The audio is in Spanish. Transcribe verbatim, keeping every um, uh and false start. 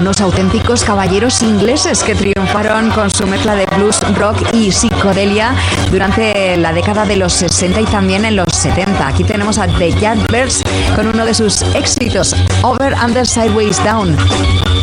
unos auténticos caballeros ingleses que triunfaron con su mezcla de blues, rock y psicodelia durante la década de los sesenta y también en los setenta. Aquí tenemos a The Yardbirds con uno de sus éxitos, Over, Under, Sideways, Down.